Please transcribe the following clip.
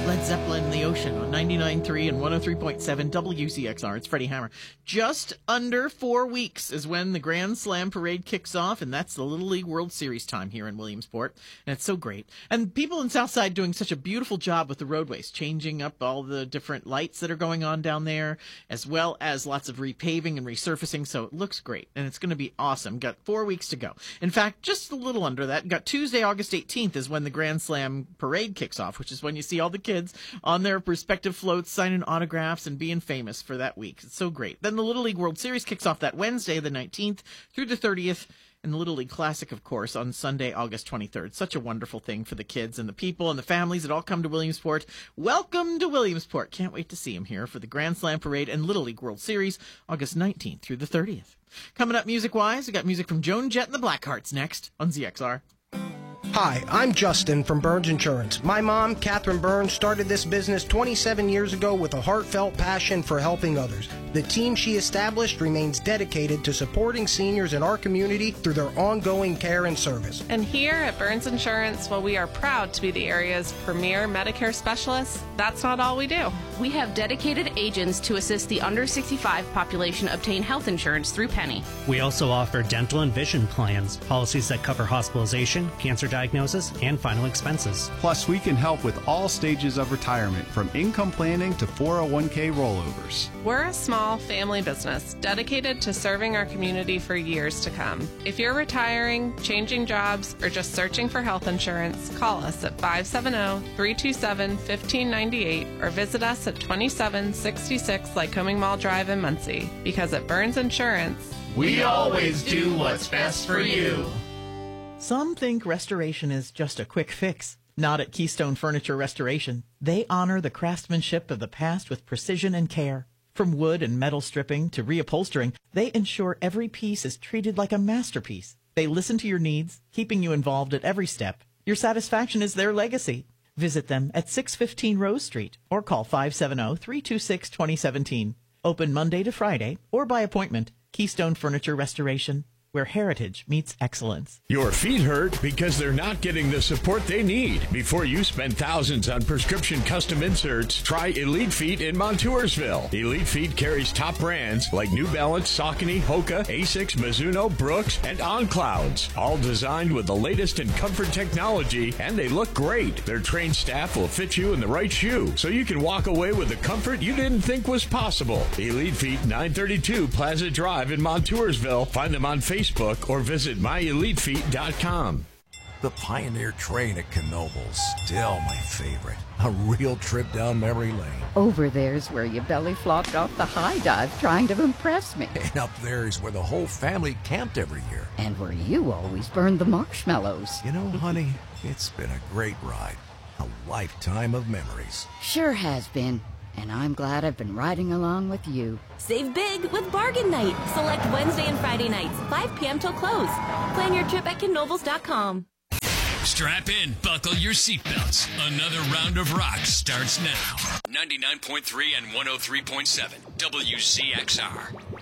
Led Zeppelin in the Ocean on 99.3 and 103.7 WCXR. It's Freddie Hammer. Just under 4 weeks is when the Grand Slam Parade kicks off, and that's the Little League World Series time here in Williamsport. And it's so great. And people in Southside doing such a beautiful job with the roadways, changing up all the different lights that are going on down there, as well as lots of repaving and resurfacing. So it looks great, and it's going to be awesome. Got 4 weeks to go. In fact, just a little under that, got Tuesday, August 18th is when the Grand Slam Parade kicks off, which is when you see all the kids on their respective floats signing autographs and being famous for that week. It's so great. Then the Little League World Series kicks off that Wednesday, the 19th through the 30th, and the Little League Classic, of course, on Sunday, August 23rd. Such a wonderful thing for the kids and the people and the families that all come to Williamsport. Welcome to Williamsport. Can't wait to see them here for the Grand Slam Parade and Little League World Series, August 19th through the 30th. Coming up music-wise, we got music from Joan Jett and the Blackhearts next on ZXR. Hi, I'm Justin from Burns Insurance. My mom, Catherine Burns, started this business 27 years ago with a heartfelt passion for helping others. The team she established remains dedicated to supporting seniors in our community through their ongoing care and service. And here at Burns Insurance, while we are proud to be the area's premier Medicare specialists, that's not all we do. We have dedicated agents to assist the under 65 population obtain health insurance through Penny. We also offer dental and vision plans, policies that cover hospitalization, cancer diagnosis, and final expenses. Plus, we can help with all stages of retirement, from income planning to 401k rollovers. We're a small family business dedicated to serving our community for years to come. If you're retiring, changing jobs, or just searching for health insurance, call us at 570-327-1598 or visit us at 2766 Lycoming Mall Drive in Muncie. Because at Burns Insurance, we always do what's best for you. Some think restoration is just a quick fix. Not at Keystone Furniture Restoration. They honor the craftsmanship of the past with precision and care. From wood and metal stripping to reupholstering, they ensure every piece is treated like a masterpiece. They listen to your needs, keeping you involved at every step. Your satisfaction is their legacy. Visit them at 615 Rose Street or call 570-326-2017. Open Monday to Friday or by appointment. Keystone Furniture Restoration, where heritage meets excellence. Your feet hurt because they're not getting the support they need. Before you spend thousands on prescription custom inserts, try Elite Feet in Montoursville. Elite Feet carries top brands like New Balance, Saucony, Hoka, Asics, Mizuno, Brooks, and On Clouds. All designed with the latest in comfort technology, and they look great. Their trained staff will fit you in the right shoe, so you can walk away with the comfort you didn't think was possible. Elite Feet, 932 Plaza Drive in Montoursville. Find them on Facebook or visit myelitefeet.com. The Pioneer train at Knoebels, still my favorite. A real trip down memory lane. Over there's where you belly flopped off the high dive trying to impress me. And up there's where the whole family camped every year. And where you always burned the marshmallows. You know, honey, it's been a great ride. A lifetime of memories. Sure has been. And I'm glad I've been riding along with you. Save big with Bargain Night. Select Wednesday and Friday nights, 5 p.m. till close. Plan your trip at knoebels.com. Strap in, buckle your seatbelts. Another round of rock starts now. 99.3 and 103.7 WCXR.